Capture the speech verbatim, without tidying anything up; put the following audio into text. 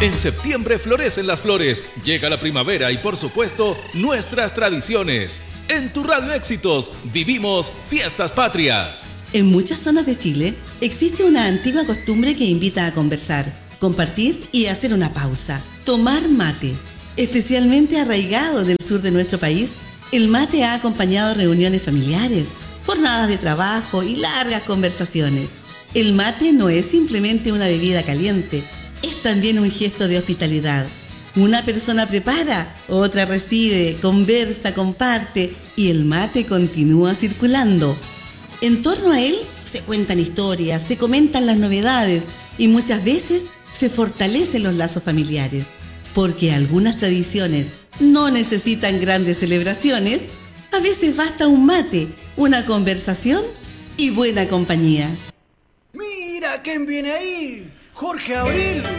En septiembre florecen las flores, llega la primavera y por supuesto nuestras tradiciones. En tu Radio Éxitos vivimos fiestas patrias. En muchas zonas de Chile existe una antigua costumbre que invita a conversar, compartir y hacer una pausa. Tomar mate. Especialmente arraigado del sur de nuestro país, el mate ha acompañado reuniones familiares, jornadas de trabajo y largas conversaciones. El mate no es simplemente una bebida caliente, es también un gesto de hospitalidad. Una persona prepara, otra recibe, conversa, comparte y el mate continúa circulando. En torno a él se cuentan historias, se comentan las novedades y muchas veces se fortalecen los lazos familiares, porque algunas tradiciones no necesitan grandes celebraciones. A veces basta un mate, una conversación y buena compañía. ¡Mira quién viene ahí! ¡Jorge Abril!